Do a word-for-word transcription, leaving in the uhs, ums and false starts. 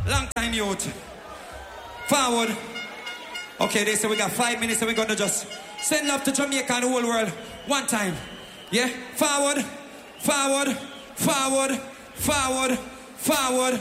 Long time youth. Forward. Okay, they say we got five minutes and we're gonna just send love to Jamaica and the whole world. One time. Yeah? Forward. Forward. Forward. Forward. Forward.